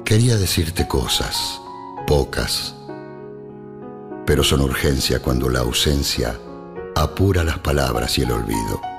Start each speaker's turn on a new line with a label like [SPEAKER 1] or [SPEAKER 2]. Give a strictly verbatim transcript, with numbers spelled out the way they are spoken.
[SPEAKER 1] Quería decirte cosas, pocas, pero son urgencia cuando la ausencia apura las palabras y el olvido.